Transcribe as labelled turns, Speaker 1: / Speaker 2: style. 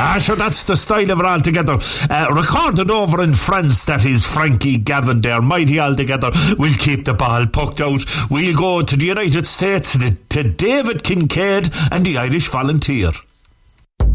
Speaker 1: Sure, that's the style of it altogether. Recorded over in France, that is Frankie Gavin there. Mighty altogether. We'll keep the ball pucked out. We'll go to the United States, to David Kincaid and the Irish Volunteer.